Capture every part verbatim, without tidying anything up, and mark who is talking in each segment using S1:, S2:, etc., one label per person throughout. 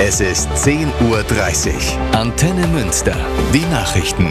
S1: Es ist zehn Uhr dreißig. Antenne Münster. Die Nachrichten.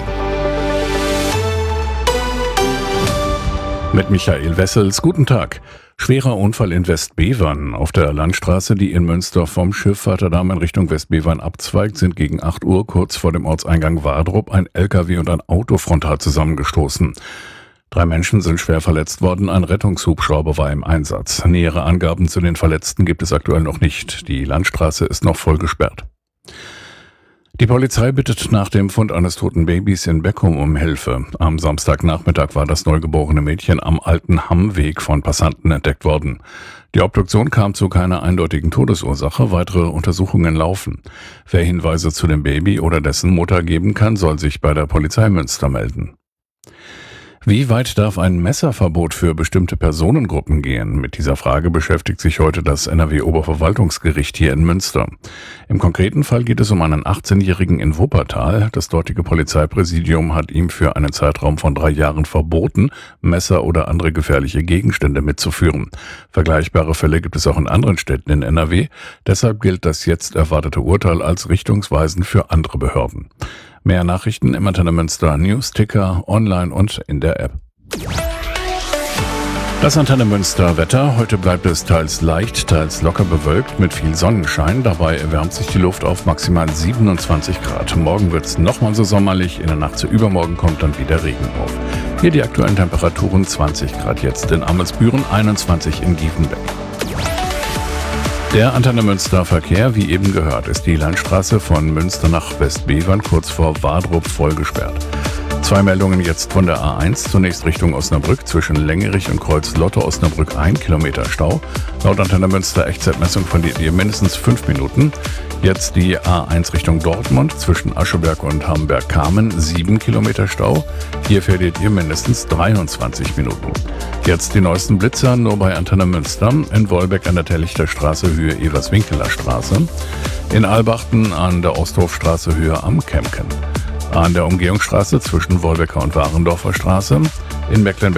S2: Mit Michael Wessels. Guten Tag. Schwerer Unfall in Westbevern. Auf der Landstraße, die in Münster vom Schiff Vaterdamm in Richtung Westbevern abzweigt, sind gegen acht Uhr kurz vor dem Ortseingang Wardrop ein L K W und ein Auto frontal zusammengestoßen. Drei Menschen sind schwer verletzt worden, ein Rettungshubschrauber war im Einsatz. Nähere Angaben zu den Verletzten gibt es aktuell noch nicht. Die Landstraße ist noch voll gesperrt. Die Polizei bittet nach dem Fund eines toten Babys in Beckum um Hilfe. Am Samstagnachmittag war das neugeborene Mädchen am alten Hammweg von Passanten entdeckt worden. Die Obduktion kam zu keiner eindeutigen Todesursache, weitere Untersuchungen laufen. Wer Hinweise zu dem Baby oder dessen Mutter geben kann, soll sich bei der Polizei Münster melden. Wie weit darf ein Messerverbot für bestimmte Personengruppen gehen? Mit dieser Frage beschäftigt sich heute das N R W-Oberverwaltungsgericht hier in Münster. Im konkreten Fall geht es um einen achtzehnjährigen in Wuppertal. Das dortige Polizeipräsidium hat ihm für einen Zeitraum von drei Jahren verboten, Messer oder andere gefährliche Gegenstände mitzuführen. Vergleichbare Fälle gibt es auch in anderen Städten in N R W. Deshalb gilt das jetzt erwartete Urteil als richtungsweisend für andere Behörden. Mehr Nachrichten im Antenne Münster News-Ticker, online und in der App. Das Antenne Münster Wetter. Heute bleibt es teils leicht, teils locker bewölkt mit viel Sonnenschein. Dabei erwärmt sich die Luft auf maximal siebenundzwanzig Grad. Morgen wird es nochmal so sommerlich. In der Nacht zu übermorgen kommt dann wieder Regen auf. Hier die aktuellen Temperaturen: zwanzig Grad jetzt in Amelsbüren, einundzwanzig in Diefenbeck. Der Antenne Münster Verkehr, wie eben gehört, ist die Landstraße von Münster nach Westbevern kurz vor Wardrop voll gesperrt. Zwei Meldungen jetzt von der A eins, zunächst Richtung Osnabrück, zwischen Längerich und Kreuz-Lotte-Osnabrück ein Kilometer Stau. Laut Antenne Münster Echtzeitmessung verliert ihr mindestens fünf Minuten. Jetzt die A eins Richtung Dortmund, zwischen Ascheberg und Hamberg-Kamen, sieben Kilometer Stau. Hier verliert ihr mindestens dreiundzwanzig Minuten. Jetzt die neuesten Blitzer, nur bei Antenne Münster, in Wolbeck an der Tellichter Straße Höhe Everswinkeler Straße, in Albachten an der Osthofstraße Höhe am Kemken, an der Umgehungsstraße zwischen Wolbecker und Warendorfer Straße, in Mecklenburg